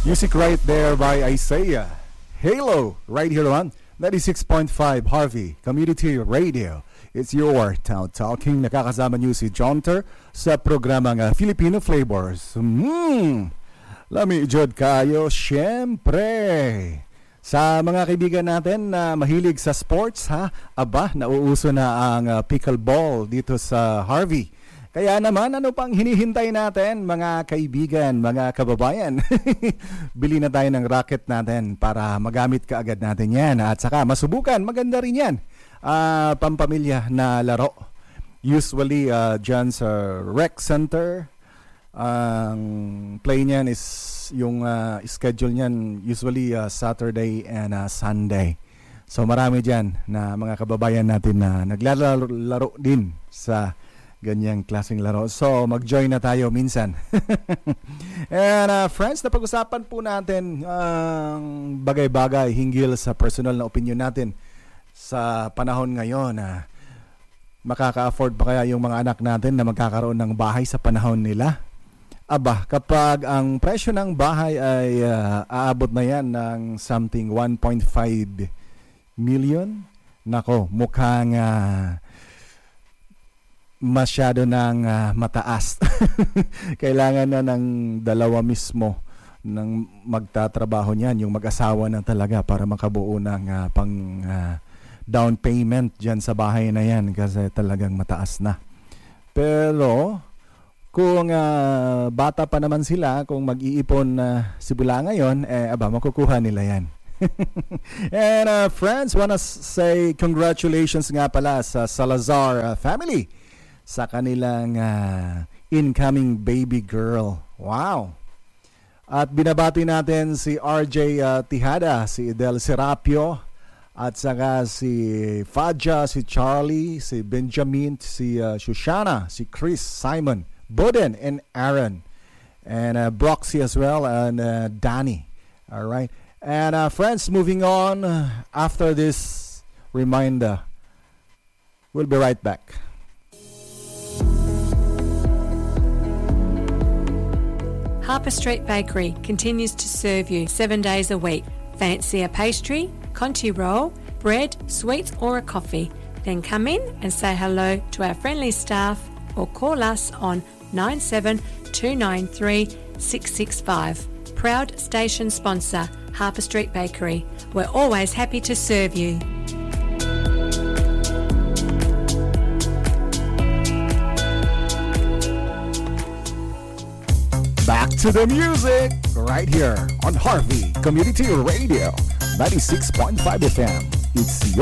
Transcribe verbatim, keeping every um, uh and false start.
Music right there by Isaiah. Halo, right here on ninety-six point five Harvey Community Radio. It's your Town Talking. Nakakasama niyo si Jonter sa programang uh, Filipino Flavors. Hmm, lami jud kayo, syempre. Sa mga kaibigan natin na mahilig sa sports, ha? Aba, nauuso na ang uh, pickleball dito sa Harvey. Kaya naman, ano pang hinihintay natin, mga kaibigan, mga kababayan? Bili na tayo ng racket natin para magamit kaagad natin yan. At saka masubukan, maganda rin yan. Uh, pampamilya na laro. Usually, uh, dyan sa rec center, ang uh, play niyan is yung uh, schedule niyan usually uh, Saturday and uh, Sunday. So marami dyan na mga kababayan natin na naglalaro laro din sa ganyang klaseng laro. So, mag-join na tayo minsan. And uh, friends, napag-usapan po natin ang uh, bagay-bagay hinggil sa personal na opinion natin sa panahon ngayon. Uh, makaka-afford pa kaya yung mga anak natin na magkakaroon ng bahay sa panahon nila? Aba, kapag ang presyo ng bahay ay uh, aabot na yan ng something one point five million, nako, mukhang uh, masyado ng uh, mataas. Kailangan na ng dalawa mismo ng magtatrabaho niyan, yung mag-asawa na talaga para makabuo ng uh, pang uh, down payment dyan sa bahay na yan kasi talagang mataas na. Pero kung uh, bata pa naman sila, kung mag-iipon uh, simula ngayon, eh aba, makukuha nila yan. And uh, friends, wanna say congratulations nga pala sa Salazar uh, family sa kanilang uh, incoming baby girl. Wow! At binabati natin si R J uh, Tijada, si Del Serapio, at saka si Fadja, si Charlie, si Benjamin, si uh, Shoshana, si Chris, Simon, Boden, and Aaron. And uh, Broxy as well, and uh, Danny. All right. And uh, friends, moving on, uh, after this reminder, we'll be right back. Harper Street Bakery continues to serve you seven days a week. Fancy a pastry, Conti roll, bread, sweets or a coffee? Then come in and say hello to our friendly staff or call us on nine seven two nine three six six five. Proud station sponsor, Harper Street Bakery. We're always happy to serve you. Back to the music, right here on Harvey Community Radio, ninety-six point five F M. It's your